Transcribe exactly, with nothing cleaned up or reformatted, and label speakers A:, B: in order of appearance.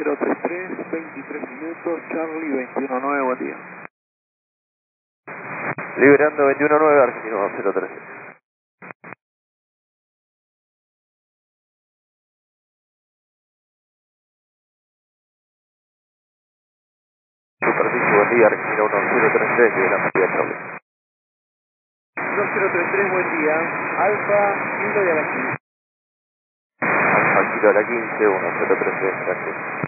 A: cero tres tres, veintitrés minutos, Charlie veintiuno nueve, buen día.
B: Liberando veintiuno nueve, Argentino cero tres. Superficie, buen día, Argentino uno cero tres tres, liberando vía Charlie.
A: uno cero tres tres, buen día, Alfa, Kilo de la quince.
B: Alfa Kilo a la quince, uno cero tres tres, gracias.